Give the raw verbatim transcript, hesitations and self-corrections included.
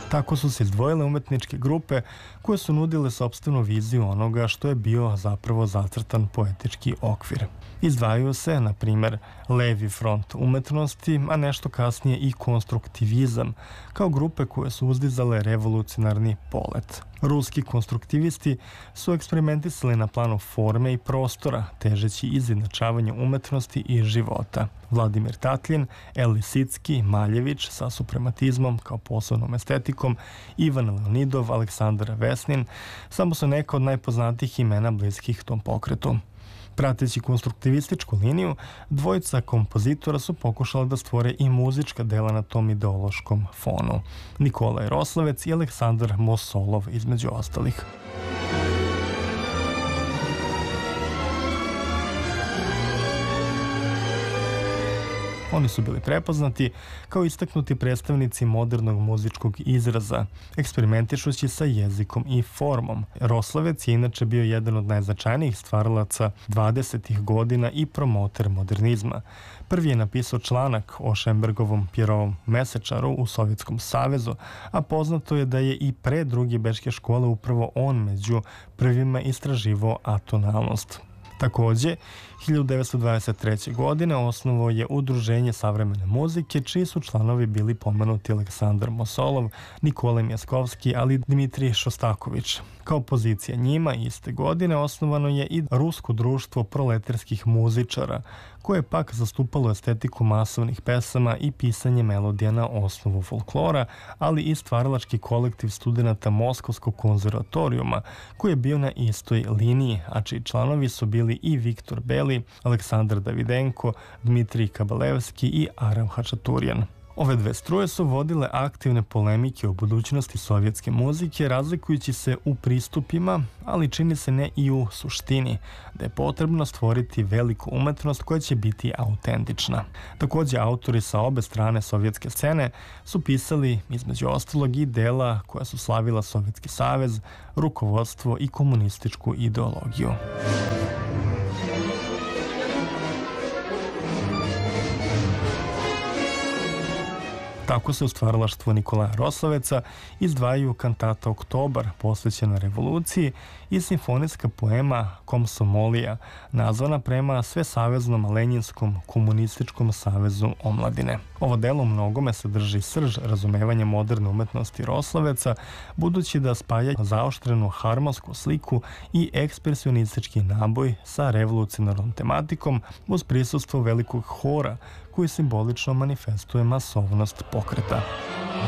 Tako su se izdvojile umetničke grupe koje su nudile sopstvenu viziju onoga što je bio zapravo zacrtan poetički okvir. Izdvajaju se, na primer, levi front umetnosti, a nešto kasnije i konstruktivizam, kao grupe koje su uzdizale revolucionarni polet. Ruski konstruktivisti su eksperimentisali na planu forme i prostora, težeći izjednačavanju umetnosti i života. Vladimir Tatlin, El Lisicki, Maljević sa suprematizmom kao posebnom estetikom, Ivan Leonidov, Aleksandar Vesnin samo su neka od najpoznatijih imena bliskih tom pokretu. Prateći konstruktivističku liniju, dvojica kompozitora su pokušali da stvore i muzička dela na tom ideološkom fonu. Nikolaj Roslovec i Aleksandar Mosolov između ostalih. Oni su bili prepoznati kao istaknuti predstavnici modernog muzičkog izraza, eksperimentišući sa jezikom i formom. Roslovec je inače bio jedan od najznačajnijih stvaralaca dvadesetih godina i promoter modernizma. Prvi je napisao članak o Šembergovom Pjerovom mesečaru u Sovjetskom savezu, a poznato je da je i pre druge bečke škole upravo on među prvima istraživao atonalnost. Takođe, hiljadu devetsto dvadeset treće. godine osnovao je Udruženje savremene muzike, čiji su članovi bili pomenuti Aleksandar Mosolov, Nikolaj Mjeskovski, ali i Dmitrij Šostaković. Kao opozicija njima iste godine osnovano je i Rusko društvo proletarskih muzičara, koje je pak zastupalo estetiku masovnih pesama i pisanje melodija na osnovu folklora, ali i stvaralački kolektiv studenata Moskovskog konzervatorijuma, koji je bio na istoj liniji, a čiji članovi su bili i Viktor Beli, Aleksandar Davidenko, Dmitrij Kabalevski i Aram Hačaturian. Ove dve struje su vodile aktivne polemike o budućnosti sovjetske muzike, razlikujući se u pristupima, ali čini se ne i u suštini, da je potrebno stvoriti veliku umetnost koja će biti autentična. Takođe, autori sa obe strane sovjetske scene su pisali, između ostalog, i dela koja su slavila Sovjetski savez, rukovodstvo i komunističku ideologiju. Tako se u stvaralaštvu Nikolaja Rosloveca izdvajaju kantata Oktobar, posvećena revoluciji, i simfonijska poema Komsomolija, nazvana prema Svesaveznom Lenjinskom komunističkom savezu omladine. Ovo delo u mnogome sadrži srž razumevanja moderne umetnosti Rosloveca, budući da spaja zaoštrenu harmonsku sliku i ekspresionistički naboj sa revolucionarnom tematikom uz prisustvo velikog hora koji simbolično manifestuje masovnost pokreta.